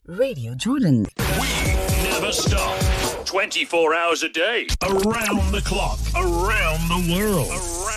Radio Jordan. We never stop. 24 hours a day. Around the clock. Around the world.